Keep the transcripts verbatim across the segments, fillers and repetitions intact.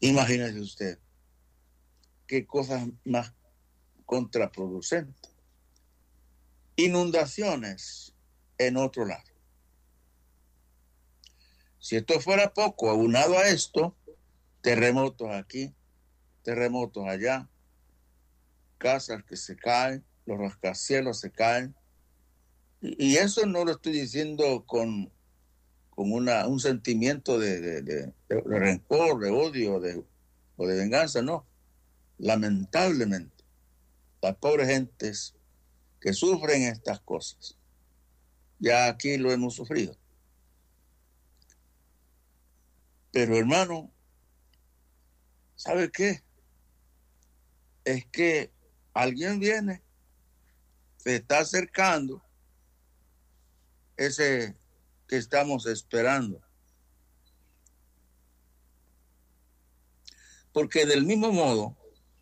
Imagínese usted qué cosas más contraproducentes. Inundaciones en otro lado. Si esto fuera poco, aunado a esto, terremotos aquí, terremotos allá, casas que se caen, los rascacielos se caen. Y, y eso no lo estoy diciendo con, con una, un sentimiento de, de, de, de, de rencor, de odio de, o de venganza, no. Lamentablemente, las pobres gentes que sufren estas cosas, ya aquí lo hemos sufrido. Pero hermano, ¿sabe qué? Es que alguien viene, se está acercando, ese que estamos esperando. Porque del mismo modo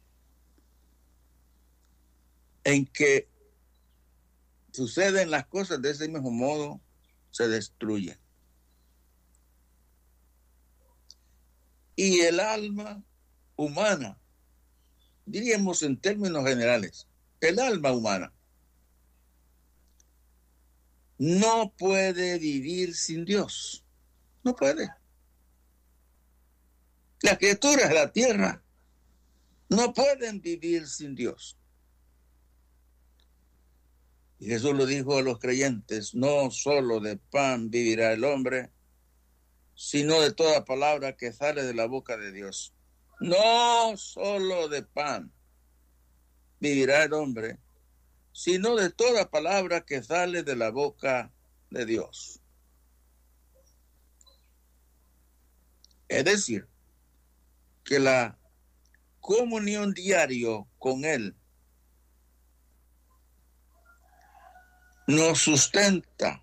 en que suceden las cosas, de ese mismo modo se destruyen. Y el alma humana, diríamos en términos generales, el alma humana no puede vivir sin Dios. No puede. Las criaturas de la tierra no pueden vivir sin Dios. Y Jesús lo dijo a los creyentes, no solo de pan vivirá el hombre, sino de toda palabra que sale de la boca de Dios. No solo de pan vivirá el hombre, sino de toda palabra que sale de la boca de Dios. Es decir, que la comunión diaria con Él nos sustenta,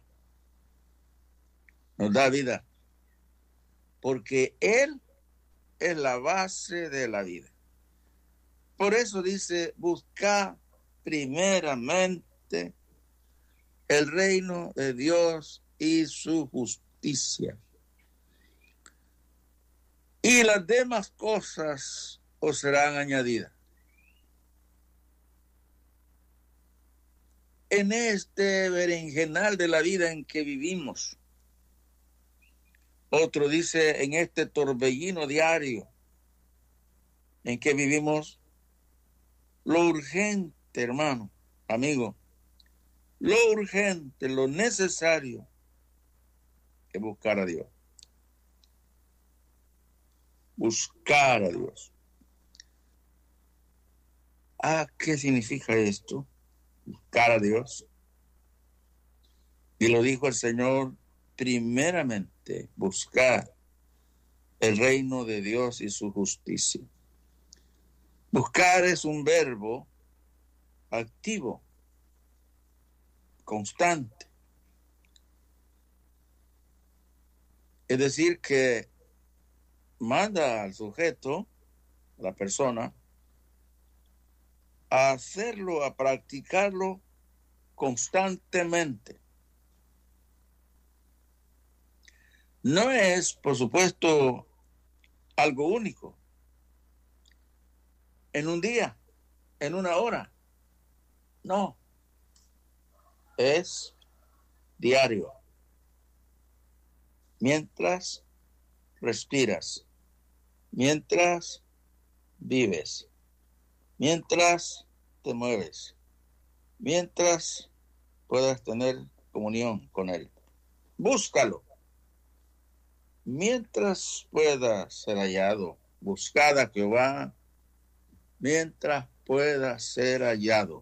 nos da vida, porque Él es la base de la vida. Por eso dice, buscar primeramente el reino de Dios y su justicia. Y las demás cosas os serán añadidas. En este berenjenal de la vida en que vivimos, otro dice en este torbellino diario en que vivimos, lo urgente, hermano, amigo, lo urgente, lo necesario es buscar a Dios. Buscar a Dios. Ah, ¿qué significa esto? Buscar a Dios. Y lo dijo el Señor, primeramente, buscar el reino de Dios y su justicia. Buscar es un verbo activo, constante. Es decir, que manda al sujeto, a la persona, a hacerlo, a practicarlo constantemente. No es, por supuesto, algo único. En un día, en una hora. No. Es diario. Mientras respiras, mientras vives, mientras te mueves, mientras puedas tener comunión con Él. Búscalo. Mientras pueda ser hallado, buscad a Jehová, mientras pueda ser hallado.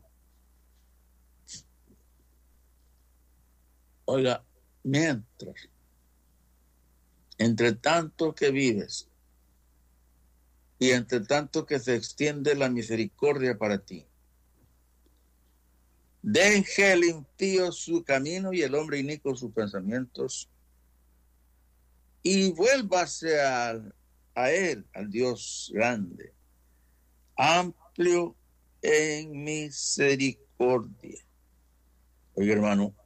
Oiga, mientras, entre tanto que vives y entre tanto que se extiende la misericordia para ti, deje el impío su camino y el hombre inicuo sus pensamientos, y vuélvase a, a Él, al Dios grande, amplio en misericordia. Oye, hermano,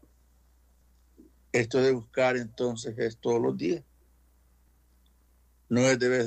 esto de buscar entonces es todos los días. No es de vez